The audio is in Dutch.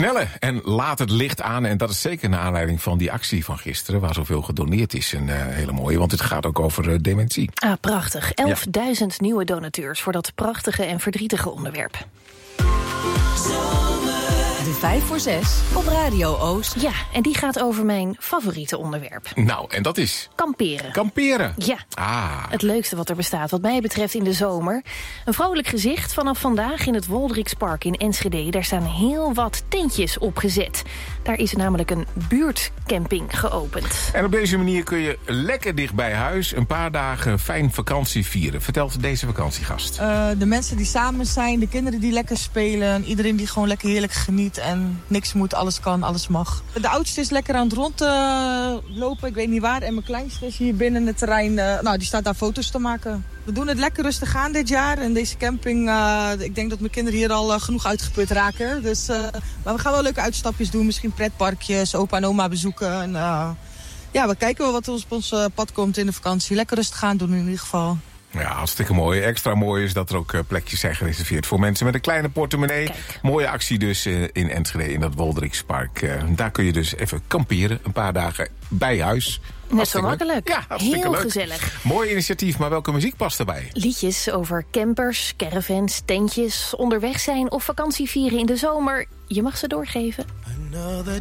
Versnellen en laat het licht aan. En dat is zeker naar aanleiding van die actie van gisteren, waar zoveel gedoneerd is. Een hele mooie, want het gaat ook over dementie. Ah, prachtig. 11.000 nieuwe donateurs voor dat prachtige en verdrietige onderwerp. De 5 voor 6 op Radio Oost. Ja, en die gaat over mijn favoriete onderwerp. Nou, en dat is? Kamperen. Kamperen? Ja. Het leukste wat er bestaat, wat mij betreft in de zomer. Een vrolijk gezicht vanaf vandaag in het Wolderikspark in Enschede. Daar staan heel wat tentjes opgezet. Daar is namelijk een buurtcamping geopend. En op deze manier kun je lekker dicht bij huis een paar dagen fijn vakantie vieren. Vertelt deze vakantiegast. De mensen die samen zijn, de kinderen die lekker spelen. Iedereen die gewoon lekker heerlijk geniet. En niks moet, alles kan, alles mag. De oudste is lekker aan het rondlopen, ik weet niet waar. En mijn kleinste is hier binnen het terrein, die staat daar foto's te maken. We doen het lekker rustig aan dit jaar. En deze camping, ik denk dat mijn kinderen hier al genoeg uitgeput raken. Dus, maar we gaan wel leuke uitstapjes doen. Misschien pretparkjes, opa en oma bezoeken. En, we kijken wel wat op ons pad komt in de vakantie. Lekker rustig aan doen in ieder geval. Ja, hartstikke mooi. Extra mooi is dat er ook plekjes zijn gereserveerd voor mensen met een kleine portemonnee. Kijk. Mooie actie dus in Enschede, in dat Wolderikspark. Daar kun je dus even kamperen, een paar dagen bij huis. Net zo makkelijk. Ja, hartstikke heel leuk. Gezellig. Mooi initiatief, maar welke muziek past erbij? Liedjes over campers, caravans, tentjes, onderweg zijn of vakantie vieren in de zomer. Je mag ze doorgeven. Another